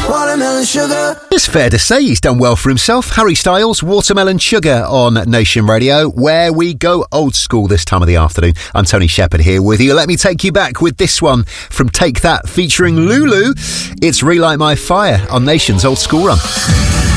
Watermelon Sugar. It's fair to say he's done well for himself. Harry Styles, Watermelon Sugar on Nation Radio, where we go old school this time of the afternoon. I'm Tony Shepherd here with you. Let me take you back with this one from Take That featuring Lulu. It's Relight My Fire on Nation's Old School Run.